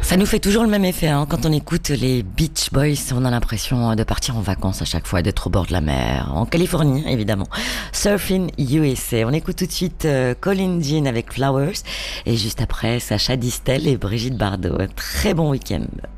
Ça nous fait toujours le même effet, hein. Quand on écoute les Beach Boys, on a l'impression de partir en vacances à chaque fois, d'être au bord de la mer, en Californie évidemment. Surfing USA. On écoute tout de suite Colin Jean avec Flowers et juste après Sacha Distel et Brigitte Bardot. Un très bon week-end.